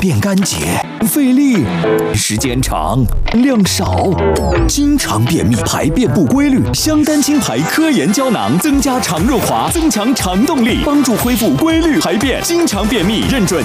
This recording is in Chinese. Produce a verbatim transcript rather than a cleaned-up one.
便干洁，不费力，时间长，量少，经常便秘，排便不规律。香丹清排科研胶囊增加肠润滑，增强肠动力，帮助恢复规律排便。经常便秘认准